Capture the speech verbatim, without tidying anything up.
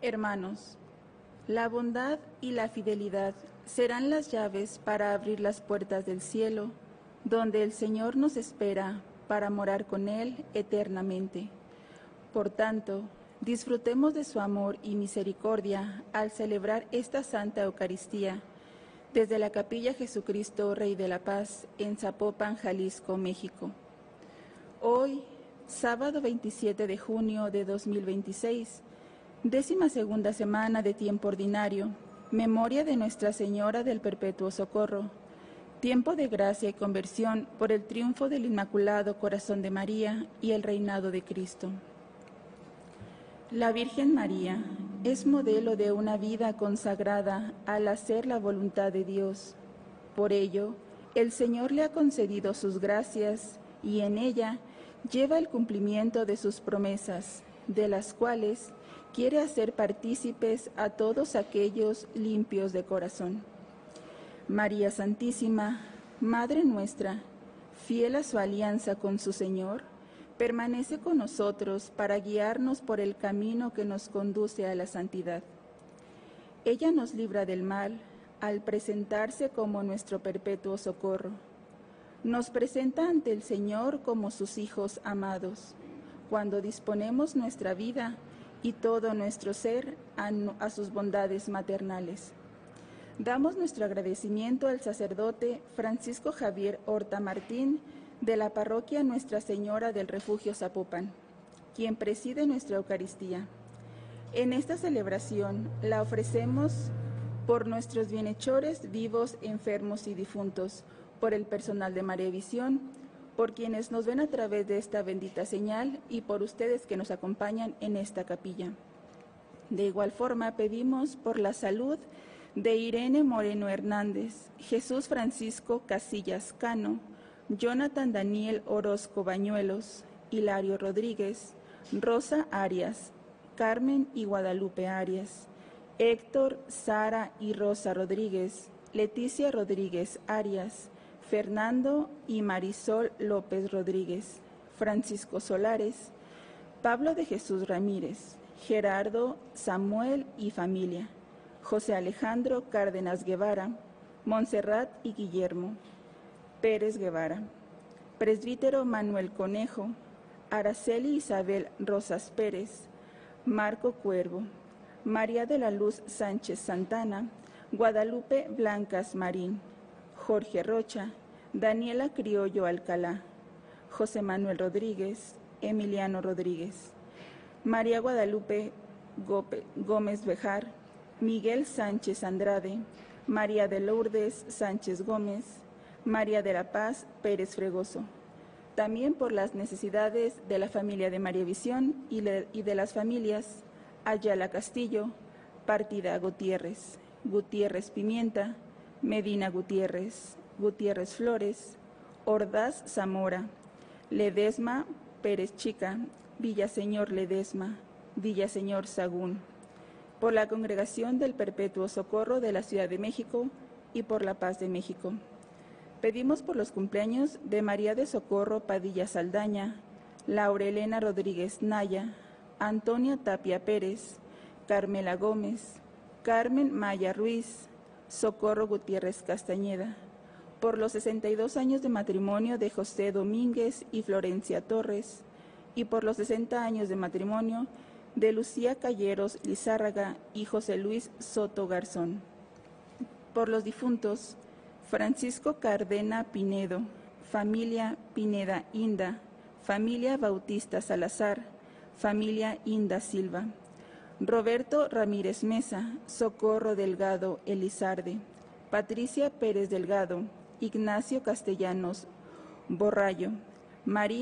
Hermanos, la bondad y la fidelidad serán las llaves para abrir las puertas del cielo, donde el Señor nos espera para morar con Él eternamente. Por tanto, disfrutemos de su amor y misericordia al celebrar esta Santa Eucaristía desde la Capilla Jesucristo Rey de la Paz en Zapopan, Jalisco, México. Hoy, sábado veintisiete de junio de dos mil veintiséis, décima segunda semana de tiempo ordinario, memoria de Nuestra Señora del Perpetuo Socorro, tiempo de gracia y conversión por el triunfo del Inmaculado Corazón de María y el reinado de Cristo. La Virgen María es modelo de una vida consagrada al hacer la voluntad de Dios. Por ello, el Señor le ha concedido sus gracias y en ella lleva el cumplimiento de sus promesas, de las cuales quiere hacer partícipes a todos aquellos limpios de corazón. María Santísima, Madre nuestra, fiel a su alianza con su Señor, permanece con nosotros para guiarnos por el camino que nos conduce a la santidad. Ella nos libra del mal al presentarse como nuestro perpetuo socorro. Nos presenta ante el Señor como sus hijos amados, cuando disponemos nuestra vida y todo nuestro ser a, a sus bondades maternales. Damos nuestro agradecimiento al sacerdote Francisco Javier Horta Martín de la parroquia Nuestra Señora del Refugio Zapopan, quien preside nuestra Eucaristía. En esta celebración la ofrecemos por nuestros bienhechores vivos, enfermos y difuntos, por el personal de María Visión, por quienes nos ven a través de esta bendita señal y por ustedes que nos acompañan en esta capilla. De igual forma, pedimos por la salud de Irene Moreno Hernández, Jesús Francisco Casillas Cano, Jonathan Daniel Orozco Bañuelos, Hilario Rodríguez, Rosa Arias, Carmen y Guadalupe Arias, Héctor, Sara y Rosa Rodríguez, Leticia Rodríguez Arias, Fernando y Marisol López Rodríguez, Francisco Solares, Pablo de Jesús Ramírez, Gerardo, Samuel y familia, José Alejandro Cárdenas Guevara, Montserrat y Guillermo Pérez Guevara, presbítero Manuel Conejo, Araceli Isabel Rosas Pérez, Marco Cuervo, María de la Luz Sánchez Santana, Guadalupe Blancas Marín, Jorge Rocha, Daniela Criollo Alcalá, José Manuel Rodríguez, Emiliano Rodríguez, María Guadalupe Gómez Bejar, Miguel Sánchez Andrade, María de Lourdes Sánchez Gómez, María de la Paz Pérez Fregoso. También por las necesidades de la familia de María Visión y de las familias Ayala Castillo, Partida Gutiérrez, Gutiérrez Pimienta, Medina Gutiérrez, Gutiérrez Flores, Ordaz Zamora, Ledesma Pérez Chica, Villaseñor Ledesma, Villaseñor Sagún, por la Congregación del Perpetuo Socorro de la Ciudad de México y por la paz de México. Pedimos por los cumpleaños de María de Socorro Padilla Saldaña, Laurelena Rodríguez Naya, Antonia Tapia Pérez, Carmela Gómez, Carmen Maya Ruiz, Socorro Gutiérrez Castañeda, por los sesenta y dos años de matrimonio de José Domínguez y Florencia Torres, y por los sesenta años de matrimonio de Lucía Calleros Lizárraga y José Luis Soto Garzón. Por los difuntos, Francisco Cardena Pinedo, familia Pineda Inda, familia Bautista Salazar, familia Inda Silva, Roberto Ramírez Mesa, Socorro Delgado Elizarde, Patricia Pérez Delgado, Ignacio Castellanos Borrallo, María